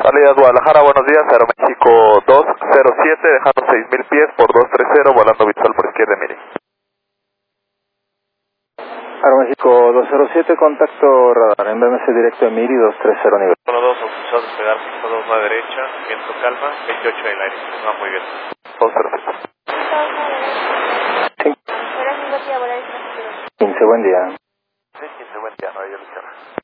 Salida Guadalajara, buenos días, Aeroméxico 207, dejando 6000 pies por 230, volando visual por izquierda, mire. Aeroméxico 207, contacto radar, en BMC directo de Miri 230 nivel. 1-2, autorizado despegar, pista 2 a la derecha, viento calma, 28 en el aire, va muy bien. 207. 15, buen día. Sí, 15, buen día, no hay ilusión.